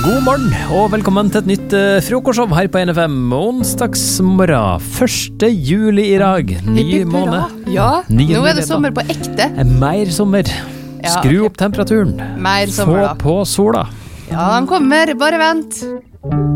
God morgen og velkommen til et nytt frokostshow her på NFM. Onsdagsmorgen, 1. juli i dag, ny måned. Ja, nå er det leder. sommer på ekte. Mer sommer. Ja, Skru opp temperaturen. Mer sommer Få da. på sola. Ja, han kommer, bare vent.